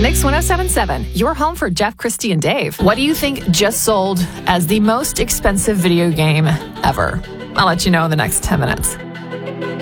Mix 1077, your home for Jeff, Christy, and Dave. What do you think just sold as the most expensive video game ever? I'll let you know in the next 10 minutes.